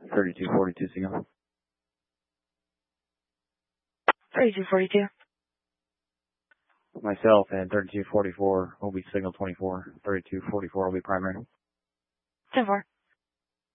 3242 signal. 3242. Myself and 3244 will be signal 24. 3244 will be primary. 10-4.